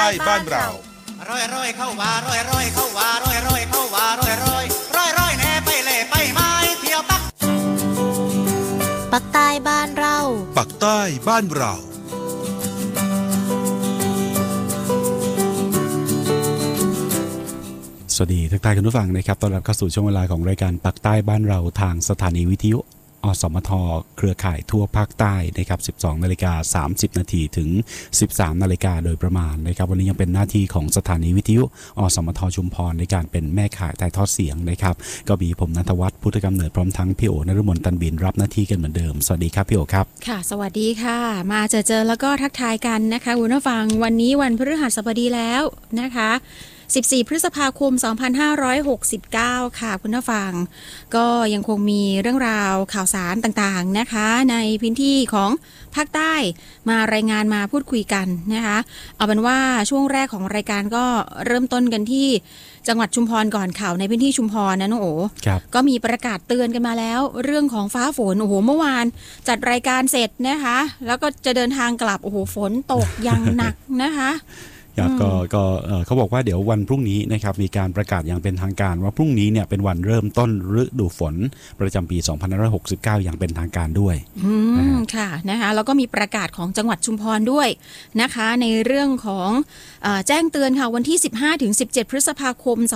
บ้านเราร้อยเข้าว่าร้อยเข้าว่าร้อยเข้าว่าร้อยแน่ไปเล่ไปไม้เที่ยวปักใต้บ้านเราปักใต้บ้านเราสวัสดีทุกท่านคุณผู้ฟังนะครับต้อนรับเข้าสู่ช่วงเวลาของรายการปักใต้บ้านเราทางสถานีวิทยุอสมทเครือข่ายทั่วภาคใต้นะครับ 12:30 น.ถึง 13:00 น.โดยประมาณนะครับวันนี้ยังเป็นหน้าที่ของสถานีวิทยุอสมทชุมพรในการเป็นแม่ข่ายถ่ายทอดเสียงนะครับก็มีผมณัฐวัฒน์พุทธกำเนิดพร้อมทั้งพี่โอนฤมลตันบินรับหน้าที่กันเหมือนเดิมสวัสดีครับพี่โอครับค่ะสวัสดีค่ะมาเจอแล้วก็ทักทายกันนะคะคุณผู้ฟังวันนี้วันพฤหัสบดีแล้วนะคะ14 พฤษภาคม 2569 ค่ะคุณผู้ฟังก็ยังคงมีเรื่องราวข่าวสารต่างๆนะคะในพื้นที่ของภาคใต้มารายงานมาพูดคุยกันนะคะเอาเป็นว่าช่วงแรกของรายการก็เริ่มต้นกันที่จังหวัดชุมพรก่อนข่าวในพื้นที่ชุมพรนะน้องโอ๋ก็มีประกาศเตือนกันมาแล้วเรื่องของฟ้าฝนโอ้โหเมื่อวานจัดรายการเสร็จนะคะแล้วก็จะเดินทางกลับโอ้โหฝนตกอย่างหนักนะคะก็เขาบอกว่าเดี๋ยววันพรุ่งนี้นะครับมีการประกาศอย่างเป็นทางการว่าพรุ่งนี้เนี่ยเป็นวันเริ่มต้นฤดูฝนประจำปี 2569 อย่างเป็นทางการด้วยค่ะนะคะแล้วก็มีประกาศของจังหวัดชุมพรด้วยนะคะในเรื่องของแจ้งเตือนค่ะวันที่ 15-17 พฤษภาคม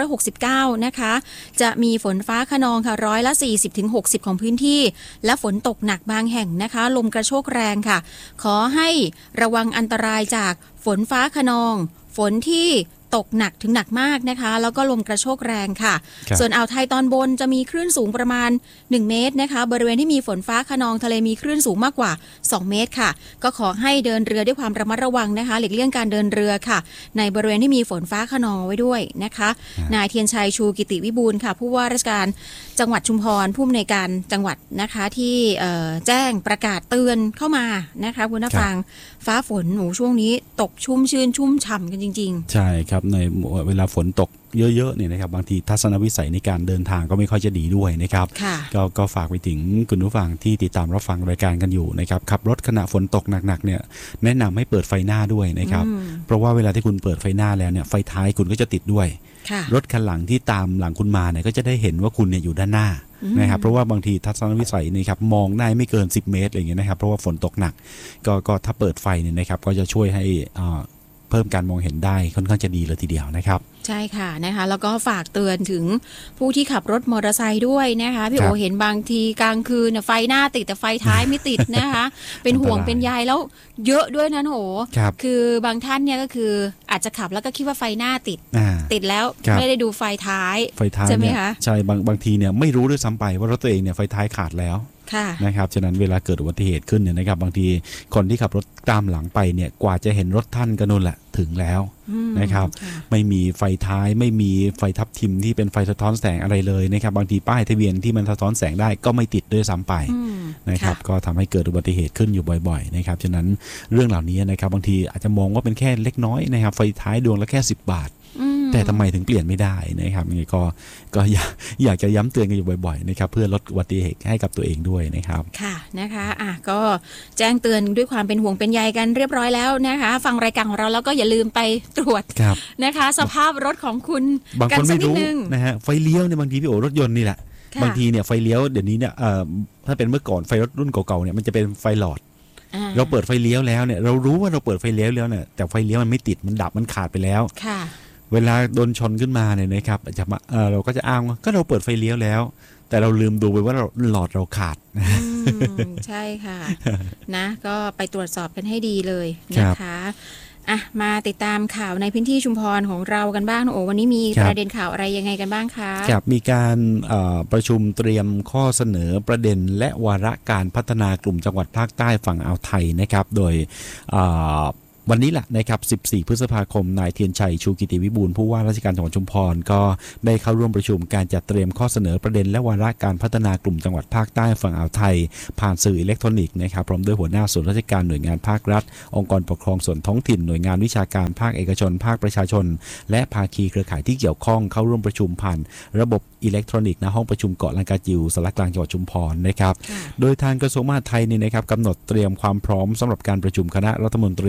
2569 นะคะจะมีฝนฟ้าคะนองค่ะ40-60%ของพื้นที่และฝนตกหนักบางแห่งนะคะลมกระโชกแรงค่ะขอให้ระวังอันตรายจากฝนฟ้าคะนองฝนที่ตกหนักถึงหนักมากนะคะแล้วก็ลมกระโชกแรงค่ะส่วนอ่าวไทยตอนบนจะมีคลื่นสูงประมาณ1เมตรนะคะบริเวณที่มีฝนฟ้าคะนองทะเลมีคลื่นสูงมากกว่า2เมตรค่ะก็ขอให้เดินเรือด้วยความระมัดระวังนะคะหลีกเลี่ยงการเดินเรือค่ะในบริเวณที่มีฝนฟ้าคะนองไว้ด้วยนะคะนายเทียนชัยชูกิติวิบูลย์ค่ะผู้ว่าราชการจังหวัดชุมพรผู้อำนวยการจังหวัดนะคะที่แจ้งประกาศเตือนเข้ามานะคะคุณผู้ฟังฟ้าฝนหนูช่วงนี้ตกชุ่มชื้นชุ่มฉ่ำกันจริงๆใช่ครับในเวลาฝนตกเยอะๆเนี่ยนะครับบางทีทัศนวิสัยในการเดินทางก็ไม่ค่อยจะดีด้วยนะครับก็ฝากไปถึงคุณผู้ฟังที่ติดตามรับฟังรายการกันอยู่นะครับขับรถขณะฝนตกหนักๆเนี่ยแนะนำให้เปิดไฟหน้าด้วยนะครับเพราะว่าเวลาที่คุณเปิดไฟหน้าแล้วเนี่ยไฟท้ายคุณก็จะติดด้วยรถคันหลังที่ตามหลังคุณมาเนี่ยก็จะได้เห็นว่าคุณเนี่ยอยู่ด้านหน้านะครับเพราะว่าบางทีทัศนวิสัยนี่ครับมองได้ไม่เกิน10 เมตรอะไรอย่างเงี้ยนะครับเพราะว่าฝนตกหนักก็ถ้าเปิดไฟเนี่ยนะครับก็จะช่วยให้เพิ่มการมองเห็นได้ค่อนข้างจะดีเลยทีเดียวนะครับใช่ค่ะนะคะแล้วก็ฝากเตือนถึงผู้ที่ขับรถมอเตอร์ไซค์ด้วยนะคะพี่โอเห็นบางทีกลางคืนไฟหน้าติดแต่ไฟท้ายไม่ติดนะคะเป็นห่วงเป็นใยแล้วเยอะด้วยนะโหคือบางท่านเนี่ยก็คืออาจจะขับแล้วก็คิดว่าไฟหน้าติดแล้วไม่ได้ดูไฟท้ายใช่ไหมคะใช่บางทีเนี่ยไม่รู้ด้วยซ้ำไปว่ารถตัวเองเนี่ยไฟท้ายขาดแล้วนะครับฉะนั้นเวลาเกิดอุบัติเหตุขึ้นเนี่ยนะครับบางทีคนที่ขับรถตามหลังไปเนี่ยกว่าจะเห็นรถท่านก็นู่นแหละถึงแล้วนะครับไม่มีไฟท้ายไม่มีไฟทับทิมที่เป็นไฟสะท้อนแสงอะไรเลยนะครับบางทีป้ายทะเบียนที่มันสะท้อนแสงได้ก็ไม่ติดด้วยซ้ำไปนะครับก็ทำให้เกิดอุบัติเหตุขึ้นอยู่บ่อยๆนะครับฉะนั้นเรื่องเหล่านี้นะครับบางทีอาจจะมองว่าเป็นแค่เล็กน้อยนะครับไฟท้ายดวงละแค่10 บาทแต่ทำไมถึงเปลี่ยนไม่ได้นะครับนี่ก็อยากจะย้ำเตือนกันอยู่บ่อยๆนะครับเพื่อลดอุบัติเหตุให้กับตัวเองด้วยนะครับค่ะนะคะก็แจ้งเตือนด้วยความเป็นห่วงเป็นใยกันเรียบร้อยแล้วนะคะฟังรายการของเราแล้วก็อย่าลืมไปตรวจนะคะสภาพรถของคุณบางคนไม่รู้นะฮะไฟเลี้ยวเนี่ยบางทีพี่โอรถยนต์นี่แหละบางทีเนี่ยไฟเลี้ยวเดี๋ยวนี้เนี่ยถ้าเป็นเมื่อก่อนไฟรถรุ่นเก่าๆเนี่ยมันจะเป็นไฟหลอดเราเปิดไฟเลี้ยวแล้วเนี่ยเรารู้ว่าเราเปิดไฟเลี้ยวแล้วเนี่ยแต่ไฟเลี้ยวมันไม่ติดมันดับมันขาดไปแล้วเวลาโดนชนขึ้นมาเนี่ยนะครับจะเราก็จะอ้างว่าก็เราเปิดไฟเลี้ยวแล้วแต่เราลืมดูไปว่าหลอดเราขาดใช่ค่ะนะก็ไปตรวจสอบกันให้ดีเลยนะคะมาติดตามข่าวในพื้นที่ชุมพรของเรากันบ้างโอ้วันนี้มีประเด็นข่าวอะไรยังไงกันบ้างคะครับมีการประชุมเตรียมข้อเสนอประเด็นและวาระการพัฒนากลุ่มจังหวัดภาคใต้ฝั่งอ่าวไทยนะครับโดยวันนี้แหละนะครับ14 พฤษภาคมนายเทียนชัยชูกิติวิบูลย์ผู้ว่าราชการจังหวัดชุมพรก็ได้เข้าร่วมประชุมการจัดเตรียมข้อเสนอประเด็นและวาระการพัฒนากลุ่มจังหวัดภาคใต้ฝั่งอ่าวไทยผ่านสื่ออิเล็กทรอนิกส์นะครับพร้อมด้วยหัวหน้าส่วนราชการหน่วยงานภาครัฐองค์กรปกครองส่วนท้องถิ่นหน่วยงานวิชาการภาคเอกชนภาคประชาชนและภาคีเครือข่ายที่เกี่ยวข้องเข้าร่วมประชุมผ่านระบบอิเล็กทรอนิกส์ณห้องประชุมเกาะลังกาจิวสารกลางจังหวัดชุมพรนะครับโดยทางกระทรวงมหาดไทยนี่นะครับกำหนดเตรียมความพร้อมสำหรับการประชุมคณะรัฐมนตรี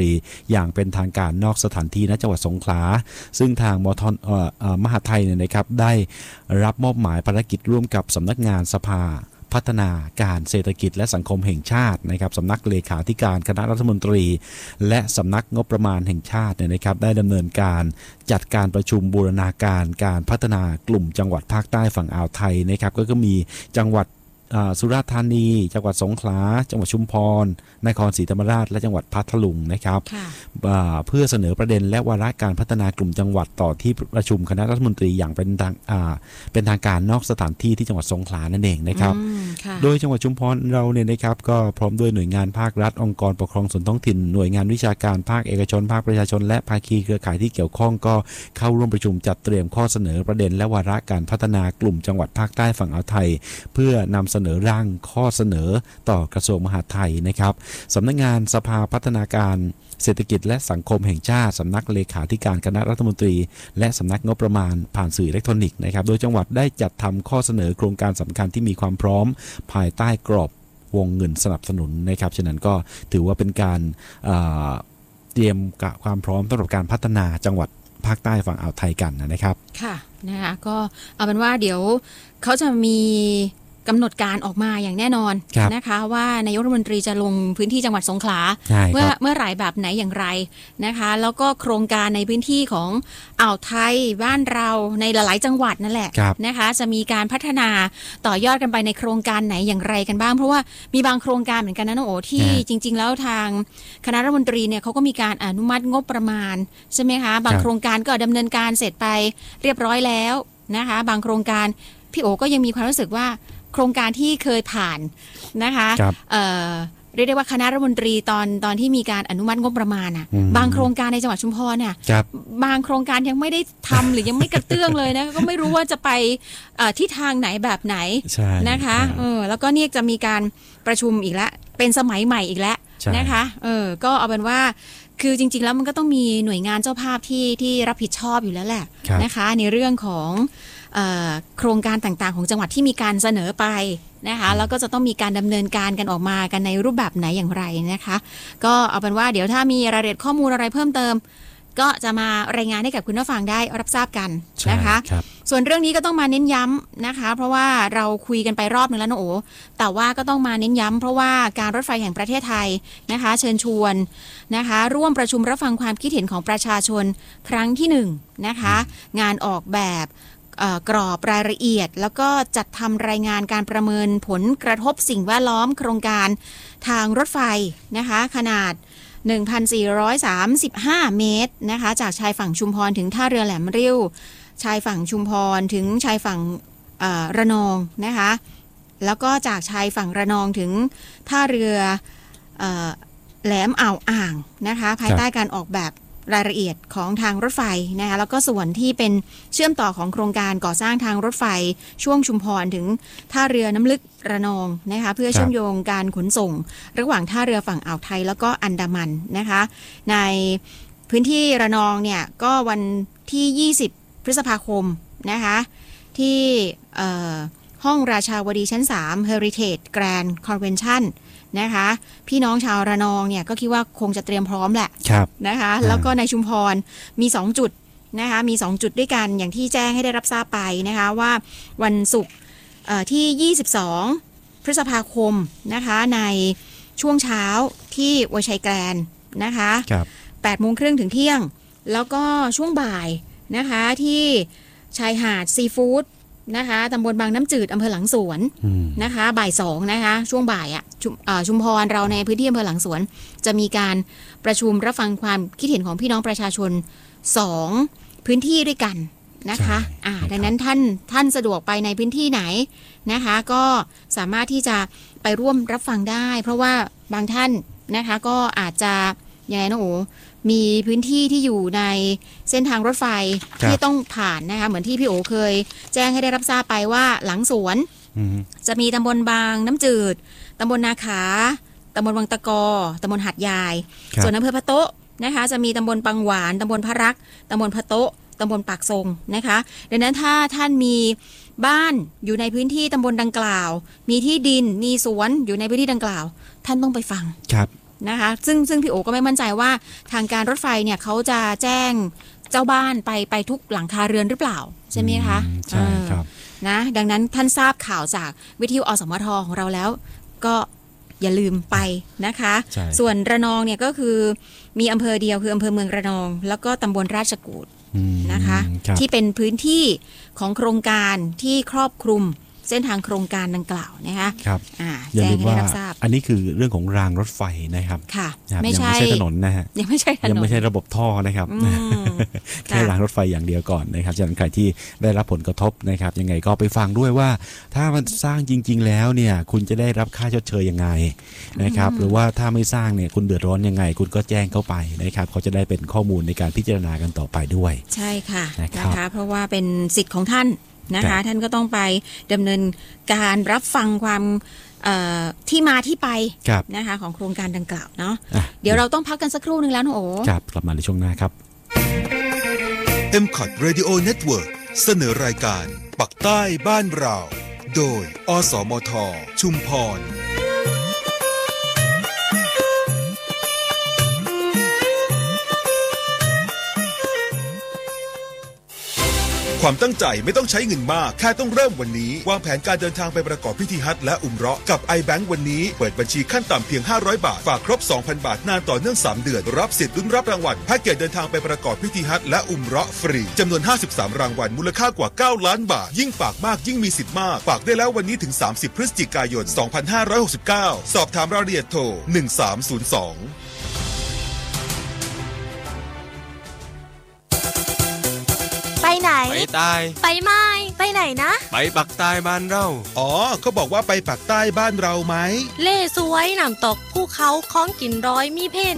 อย่างเป็นทางการนอกสถานที่ณจังหวัดสงขลาซึ่งทางมหาดไทยเนี่ยนะครับได้รับมอบหมายภารกิจร่วมกับสำนักงานสภาพัฒนาการเศรษฐกิจและสังคมแห่งชาตินะครับสำนักเลขาธิการคณะรัฐมนตรีและสำนักงบประมาณแห่งชาติเนี่ยนะครับได้ดำเนินการจัดการประชุมบูรณาการการพัฒนากลุ่มจังหวัดภาคใต้ฝั่งอ่าวไทยนะครับก็มีจังหวัดสุราษฎร์ธานีจังหวัดสงขลาจังหวัดชุมพรนครศรีธรรมราชและจังหวัดพัทลุงนะครับเพื่อเสนอประเด็นและวาระการพัฒนากลุ่มจังหวัดต่อที่ประชุมคณะรัฐมนตรีอย่างเป็นทางการนอกสถานที่ที่จังหวัดสงขลานั่นเองนะครับโดยจังหวัดชุมพรเราเนี่ยนะครับก็พร้อมด้วยหน่วยงานภาครัฐองค์กรปกครองส่วนท้องถิ่นหน่วยงานวิชาการภาคเอกชนภาคประชาชนและภาคีเครือข่ายที่เกี่ยวข้องก็เข้าร่วมประชุมจัดเตรียมข้อเสนอประเด็นและวาระการพัฒนากลุ่มจังหวัดภาคใต้ฝั่งอ่าวไทยเพื่อนำเสนอร่างข้อเสนอต่อกระทรวงมหาดไทยนะครับสำนักงานสภาพัฒนาการเศรษฐกิจและสังคมแห่งชาติสำนักเลขาธิการคณะรัฐมนตรีและสำนักงบประมาณผ่านสื่ออิเล็กทรอนิกส์นะครับโดยจังหวัดได้จัดทำข้อเสนอโครงการสำคัญที่มีความพร้อมภายใต้กรอบวงเงินสนับสนุนนะครับฉะนั้นก็ถือว่าเป็นการเตรียมความพร้อมสำหรับการพัฒนาจังหวัดภาคใต้ฝั่งอ่าวไทยกันนะครับค่ะนะคะก็เอาเป็นว่าเดี๋ยวเขาจะมีกำหนดการออกมาอย่างแน่นอนนะคะว่านายกรัฐมนตรีจะลงพื้นที่จังหวัดสงขลาเมื่อไหร่แบบไหนอย่างไรนะคะแล้วก็โครงการในพื้นที่ของอ่าวไทยบ้านเราในหลายๆจังหวัดนั่นแหละนะคะจะมีการพัฒนาต่อยอดกันไปในโครงการไหนอย่างไรกันบ้างเพราะว่ามีบางโครงการเหมือนกันนะน้องโอที่จริงๆแล้วทางคณะรัฐมนตรีเนี่ยเขาก็มีการอนุมัติงบประมาณใช่ไหมคะบางโครงการก็ดำเนินการเสร็จไปเรียบร้อยแล้วนะคะบางโครงการพี่โอก็ยังมีความรู้สึกว่าโครงการที่เคยผ่านนะคะเรียกได้ว่าคณะรัฐมนตรีตอนที่มีการอนุมัติงบประมาณอ่ะบางโครงการในจังหวัดชุมพรเนี่ยบางโครงการยังไม่ได้ทำหรือยังไม่กระเตื้องเลยนะก็ไม่รู้ว่าจะไปที่ทางไหนแบบไหนนะคะแล้วก็เนี่ยจะมีการประชุมอีกแล้วเป็นสมัยใหม่อีกแล้วนะคะก็เอาเป็นว่าคือจริงๆแล้วมันก็ต้องมีหน่วยงานเจ้าภาพที่รับผิดชอบอยู่แล้วแหละนะคะในเรื่องของโครงการต่างๆของจังหวัดที่มีการเสนอไปนะคะแล้วก็จะต้องมีการดำเนินการกันออกมากันในรูปแบบไหนอย่างไรนะคะก็เอาเป็นว่าเดี๋ยวถ้ามีรายละเอียดข้อมูลอะไรเพิ่มเติมก็จะมารายงานให้กับคุณผู้ฟังได้รับทราบกันนะคะส่วนเรื่องนี้ก็ต้องมาเน้นย้ำนะคะเพราะว่าเราคุยกันไปรอบนึงแล้วนะโอแต่ว่าก็ต้องมาเน้นย้ำเพราะว่าการรถไฟแห่งประเทศไทยนะคะเชิญชวนนะคะร่วมประชุมรับฟังความคิดเห็นของประชาชนครั้งที่1นะคะงานออกแบบกรอบรายละเอียดแล้วก็จัดทำรายงานการประเมินผลกระทบสิ่งแวดล้อมโครงการทางรถไฟนะคะขนาด 1,435 เมตรนะคะจากชายฝั่งชุมพรถึงท่าเรือแหลมริ้วชายฝั่งชุมพรถึงชายฝั่งระนองนะคะแล้วก็จากชายฝั่งระนองถึงท่าเรือแหลมอ่างนะคะภายใต้การออกแบบรายละเอียดของทางรถไฟนะคะแล้วก็ส่วนที่เป็นเชื่อมต่อของโครงการก่อสร้างทางรถไฟช่วงชุมพรถึงท่าเรือน้ำลึกระนองนะคะเพื่อเชื่อมโยงการขนส่งระหว่างท่าเรือฝั่งอ่าวไทยแล้วก็อันดามันนะคะในพื้นที่ระนองเนี่ยก็วันที่20พฤษภาคมนะคะที่ห้องราชาวดีชั้น3 Heritage Grand Conventionนะคะพี่น้องชาวระนองเนี่ยก็คิดว่าคงจะเตรียมพร้อมแหละนะคะแล้วก็ในชุมพรมี2จุดนะคะมี2จุดด้วยกันอย่างที่แจ้งให้ได้รับทราบไปนะคะว่าวันศุกร์ที่22พฤษภาคมนะคะในช่วงเช้าที่อวยชัยแกรนด์นะคะ8 โมงครึ่งถึงเที่ยงแล้วก็ช่วงบ่ายนะคะที่ชายหาดซีฟู้ดนะคะตำบลบางน้ำจืดอำเภอหลังสวนนะคะบ่าย2นะคะช่วงบ่ายชุมพรเราในพื้นที่อำเภอหลังสวนจะมีการประชุมรับฟังความคิดเห็นของพี่น้องประชาชน2พื้นที่ด้วยกันนะคะดังนั้นท่านสะดวกไปในพื้นที่ไหนนะคะก็สามารถที่จะไปร่วมรับฟังได้เพราะว่าบางท่านนะคะก็อาจจะยังไงนะโอมีพื้นที่ที่อยู่ในเส้นทางรถไฟที่ต้องผ่านนะคะเหมือนที่พี่โอเคยแจ้งให้ได้รับทราบไปว่าหลังสวนจะมีตำบลบางน้ำจืดตำบลนาขาตำบลวังตะกอตำบลหาดยายส่วนอำเภอพะโต๊ะนะคะจะมีตำบลปังหวานตำบลพระรักตำบลพะโต๊ะตำบลปากทรงนะคะดังนั้นถ้าท่านมีบ้านอยู่ในพื้นที่ตำบลดังกล่าวมีที่ดินมีสวนอยู่ในพื้นที่ดังกล่าวท่านต้องไปฟังนะคะซึ่งพี่โอก็ไม่มั่นใจว่าทางการรถไฟเนี่ยเขาจะแจ้งเจ้าบ้านไปทุกหลังคาเรือนหรือเปล่าใช่ไหมคะใช่ครับนะดังนั้นท่านทราบข่าวจากวิทยุอสมทของเราแล้วก็อย่าลืมไปนะคะส่วนระนองเนี่ยก็คือมีอำเภอเดียวคืออำเภอเมืองระนองแล้วก็ตำบลราชกูฏนะคะที่เป็นพื้นที่ของโครงการที่ครอบคลุมเส้นทางโครงการดังกล่าวนะคะครับแจ้งให้รับทราบอันนี้คือเรื่องของรางรถไฟนะครับค่ะไม่ใช่ถนนนะฮะยังไม่ใช่ถนนยังไม่ใช่ระบบท่อนะครับแค่รางรถไฟอย่างเดียวก่อนนะครับฉะนั้นใครที่ได้รับผลกระทบนะครับยังไงก็ไปฟังด้วยว่าถ้ามันสร้างจริงๆแล้วเนี่ยคุณจะได้รับค่าชดเชยยังไงนะครับหรือว่าถ้าไม่สร้างเนี่ยคุณเดือดร้อนยังไงคุณก็แจ้งเข้าไปนะครับเขาจะได้เป็นข้อมูลในการพิจารณากันต่อไปด้วยใช่ค่ะนะคะเพราะว่าเป็นสิทธิ์ของท่านนะคะท่านก็ต้องไปดำเนินการรับฟังความที่มาที่ไปนะคะของโครงการดังกล่าวเนาะเดี๋ยวเราต้องพักกันสักครู่นึงแล้วนะโอ้ครับกลับมาในช่วงหน้าครับ MCOT Radio Network เสนอรายการปักใต้บ้านเราโดยอสมทชุมพรความตั้งใจไม่ต้องใช้เงินมากแค่ต้องเริ่มวันนี้วางแผนการเดินทางไปประกอบพิธีฮัจญ์และอุมเราะห์กับ iBank วันนี้เปิดบัญชีขั้นต่ำเพียง500 บาทฝากครบ 2,000 บาทนานต่อเนื่อง3เดือนรับสิทธิ์ลุ้นรับรางวัลแพ็กเกจเดินทางไปประกอบพิธีฮัจญ์และอุมเราะห์ฟรีจำนวน53รางวัลมูลค่ากว่า9ล้านบาทยิ่งฝากมากยิ่งมีสิทธิ์มากฝากได้แล้ววันนี้ถึง30พฤศจิกายน2569สอบถามรายละเอียดโทร1302 ไปไหนไปใต้ไปไม่ไปไหนนะไปปักใต้บ้านเราอ๋อเขาบอกว่าไปปักใต้บ้านเราไหมเล่สวยน้ำตกภูเขาของกินร้อยมีเพ